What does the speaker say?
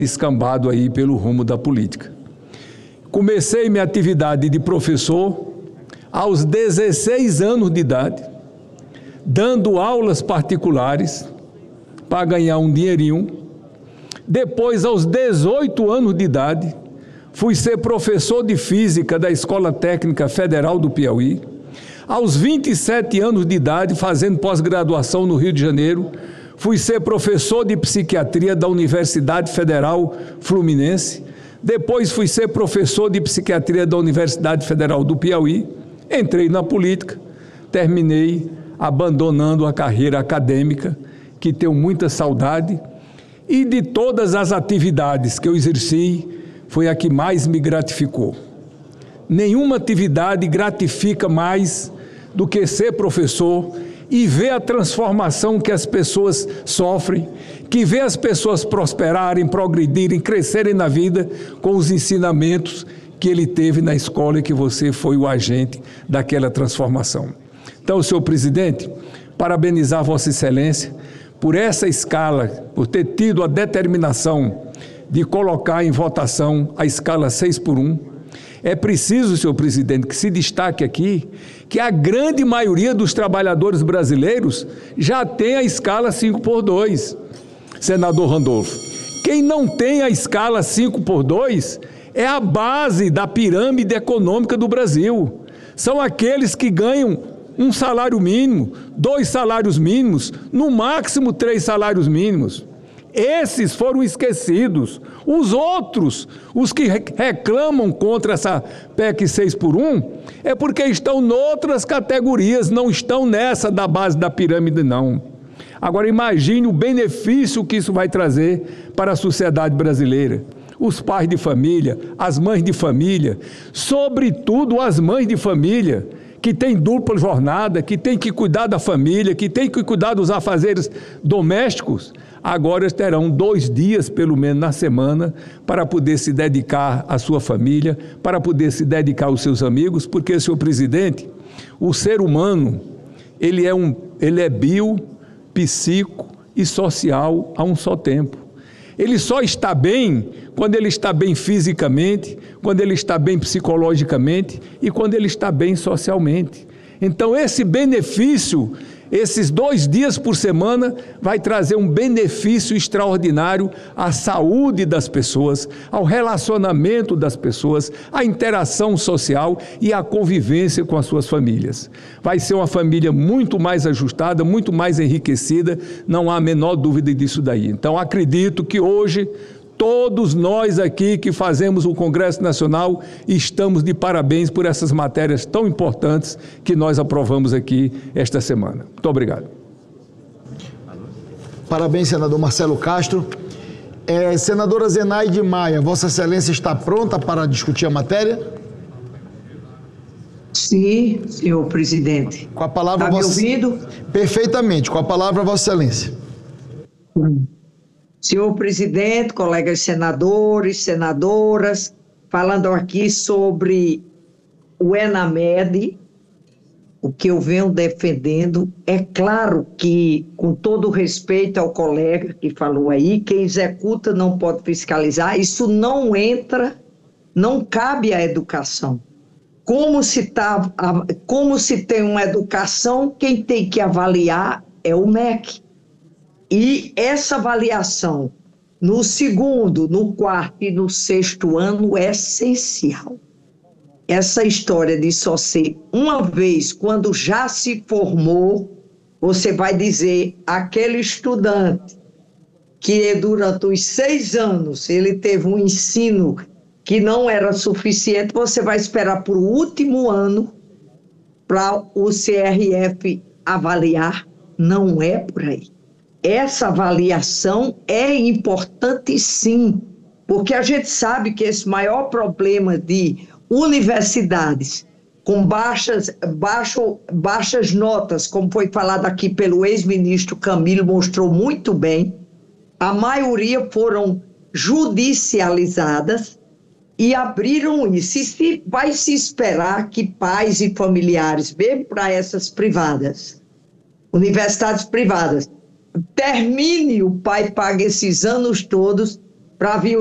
escambado aí pelo rumo da política. Comecei minha atividade de professor aos 16 anos de idade, dando aulas particulares para ganhar um dinheirinho. Depois, aos 18 anos de idade, fui ser professor de física da Escola Técnica Federal do Piauí. Aos 27 anos de idade, fazendo pós-graduação no Rio de Janeiro, fui ser professor de psiquiatria da Universidade Federal Fluminense. Depois fui ser professor de psiquiatria da Universidade Federal do Piauí. Entrei na política, terminei abandonando a carreira acadêmica, que tenho muita saudade, e de todas as atividades que eu exerci, foi a que mais me gratificou. Nenhuma atividade gratifica mais do que ser professor e ver a transformação que as pessoas sofrem, que ver as pessoas prosperarem, progredirem, crescerem na vida com os ensinamentos que ele teve na escola e que você foi o agente daquela transformação. Então, senhor presidente, parabenizar Vossa Excelência por essa escala, por ter tido a determinação de colocar em votação a escala 6x1. É preciso, senhor presidente, que se destaque aqui que a grande maioria dos trabalhadores brasileiros já tem a escala 5x2, senador Randolfo. Quem não tem a escala 5x2 é a base da pirâmide econômica do Brasil. São aqueles que ganham um salário mínimo, 2 salários mínimos, no máximo 3 salários mínimos. Esses foram esquecidos. Os outros, os que reclamam contra essa PEC 6x1, é porque estão noutras categorias, não estão nessa da base da pirâmide, não. Agora imagine o benefício que isso vai trazer para a sociedade brasileira. Os pais de família, as mães de família, sobretudo as mães de família, que tem dupla jornada, que tem que cuidar da família, que tem que cuidar dos afazeres domésticos, agora terão 2 dias, pelo menos, na semana, para poder se dedicar à sua família, para poder se dedicar aos seus amigos, porque, senhor presidente, o ser humano, ele é bio, psíquico e social a um só tempo. Ele só está bem quando ele está bem fisicamente, quando ele está bem psicologicamente e quando ele está bem socialmente. Então, esse benefício, esses 2 dias por semana, vai trazer um benefício extraordinário à saúde das pessoas, ao relacionamento das pessoas, à interação social e à convivência com as suas famílias. Vai ser uma família muito mais ajustada, muito mais enriquecida, não há a menor dúvida disso daí. Então, acredito que hoje todos nós aqui que fazemos o Congresso Nacional estamos de parabéns por essas matérias tão importantes que nós aprovamos aqui esta semana. Muito obrigado. Parabéns, senador Marcelo Castro. Senadora Zenaide Maia, Vossa Excelência está pronta para discutir a matéria? Sim, senhor presidente. Com a palavra, está me ouvindo? Perfeitamente. Com a palavra, Vossa Excelência. Senhor presidente, colegas senadores, senadoras, falando aqui sobre o ENAMED, o que eu venho defendendo, é claro que, com todo respeito ao colega que falou aí, quem executa não pode fiscalizar, isso não entra, não cabe à educação. Como se tem uma educação, quem tem que avaliar é o MEC. E essa avaliação no 2º, no 4º e no 6º ano é essencial. Essa história de só ser uma vez, quando já se formou, você vai dizer, aquele estudante que durante os 6 anos ele teve um ensino que não era suficiente, você vai esperar por o último ano para o CRF avaliar. Não é por aí. Essa avaliação é importante, sim, porque a gente sabe que esse maior problema de universidades com baixas notas, como foi falado aqui pelo ex-ministro Camilo, mostrou muito bem, a maioria foram judicializadas e abriram isso. E vai se esperar que pais e familiares, mesmo para essas privadas, universidades privadas, termine, o pai paga esses anos todos para vir